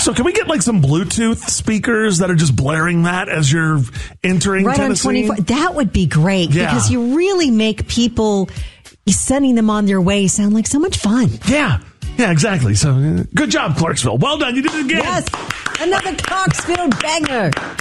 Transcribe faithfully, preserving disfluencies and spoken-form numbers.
So can we get like some Bluetooth speakers that are just blaring that as you're entering right Tennessee? on twenty-four. That would be great Yeah. because you really make people sending them on their way sound like so much fun. Yeah. Yeah, exactly. So uh, good job, Clarksville. Well done. You did it again. Yes. Another Clarksville banger.